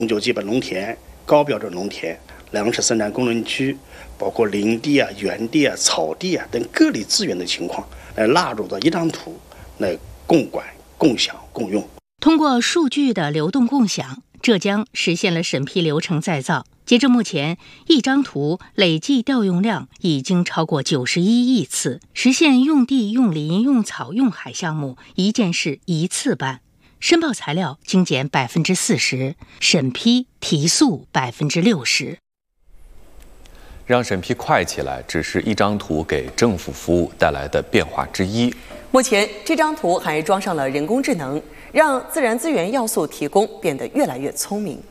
永久基本农田、高标准农田、粮食生产工人区，包括林地啊、园地啊、草地啊等各类资源的情况，来纳入到一张图来共管、共享、共用。 通过数据的流动共享，浙江实现了审批流程再造。截至目前，一张图累计调用量已经超过91亿次，实现用地、用林、用草、用海项目一件事一次办，申报材料精简40%，审批提速60%。 让审批快起来，只是一张图给政府服务带来的变化之一。 目前，这张图还装上了人工智能，让自然资源要素提供变得越来越聪明。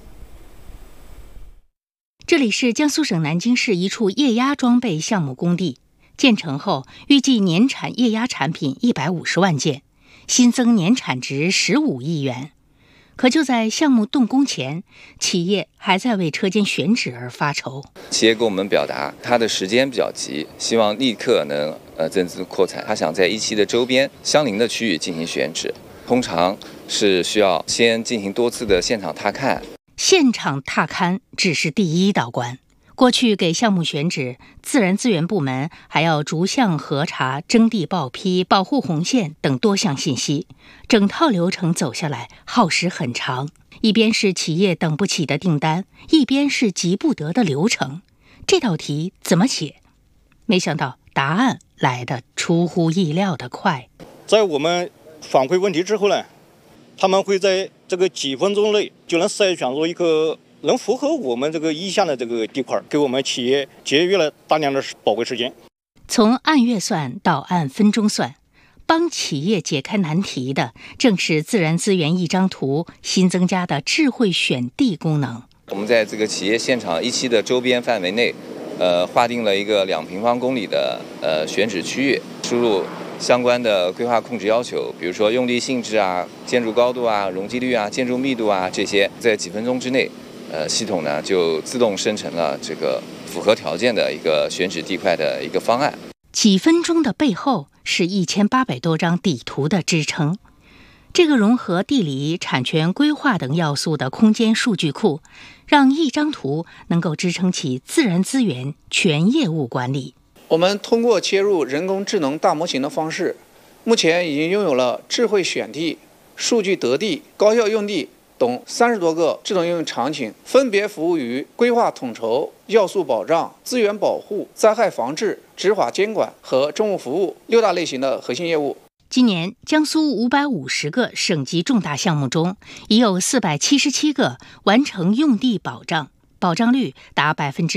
这里是江苏省南京市一处液压装备项目工地，建成后预计年产液压产品150万件，新增年产值15亿元。可就在项目动工前，企业还在为车间选址而发愁。 企业跟我们表达，它的时间比较急，希望立刻能增资扩产。他想在一期的周边相邻的区域进行选址，通常是需要先进行多次的现场踏勘。 现场踏勘只是第一道关。过去给项目选址，自然资源部门还要逐项核查征地报批、保护红线等多项信息，整套流程走下来耗时很长。一边是企业等不起的订单，一边是急不得的流程。这道题怎么解？没想到答案来得出乎意料的快。 在我们反馈问题之后呢，他们会在这个几分钟内就能筛选出一个能符合我们这个意向的这个地块，给我们企业节约了大量的宝贵时间。 从按月算到按分钟算，帮企业解开难题的正是自然资源一张图新增加的智慧选地功能。 我们在这个企业现场一期的周边范围内，划定了一个2平方公里的选址区域，输入相关的规划控制要求，比如说用地性质啊、建筑高度啊、容积率啊、建筑密度啊这些，在几分钟之内。系统呢就自动生成了这个符合条件的一个选址地块的一个方案。 几分钟的背后是1800多张底图的支撑。这个融合地理、产权规划等要素的空间数据库，让一张图能够支撑起自然资源全业务管理。 我们通过切入人工智能大模型的方式，目前已经拥有了智慧选地、数据得地、高效用地等30多个智能应用场景，分别服务于规划统筹、要素保障、资源保护、灾害防治、执法监管和政务服务6大类型的核心业务。 今年，江苏550个省级重大项目中，已有477个完成用地保障，保障率达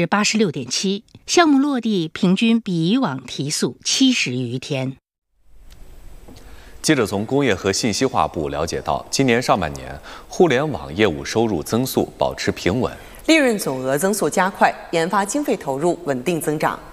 86.7%，项目落地平均比以往提速70余天。 记者从工业和信息化部了解到，今年上半年互联网业务收入增速保持平稳， 利润总额增速加快，研发经费投入稳定增长。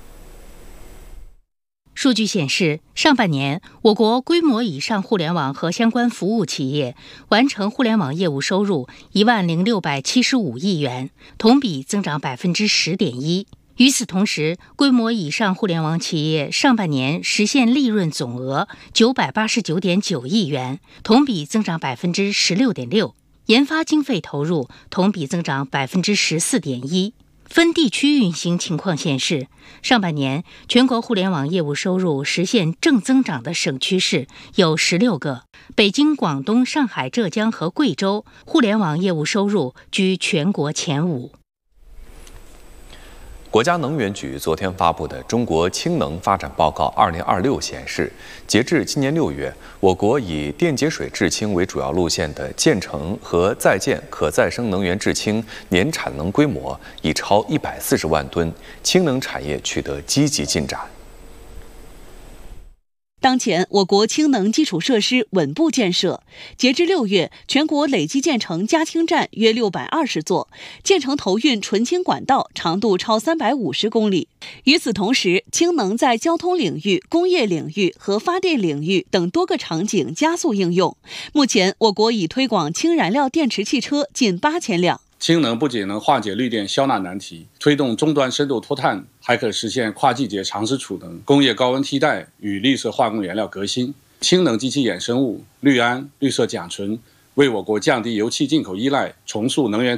数据显示，上半年我国规模以上互联网和相关服务企业完成互联网业务收入10675亿元，同比增长10.1%。与此同时，规模以上互联网企业上半年实现利润总额989.9亿元，同比增长16.6%，研发经费投入同比增长14.1%。分地区运行情况显示，上半年全国互联网业务收入实现正增长的省区市有16个，北京、广东、上海、浙江和贵州互联网业务收入居全国前5。 国家能源局昨天发布的《中国氢能发展报告2026》显示，截至今年6月，我国以电解水制氢为主要路线的建成和在建可再生能源制氢年产能规模已超140万吨，氢能产业取得积极进展。 当前，我国氢能基础设施稳步建设。截至6月，全国累计建成加氢站约620座，建成投运纯氢管道长度超350公里。与此同时，氢能在交通领域、工业领域和发电领域等多个场景加速应用。目前，我国已推广氢燃料电池汽车近8000辆。 氢能不仅能化解绿电消纳难题，推动终端深度脱碳，还可实现跨季节长时储能、工业高温替代与绿色化工原料革新。氢能及其衍生物氯胺、绿色甲醇，为我国降低油气进口依赖、重塑能源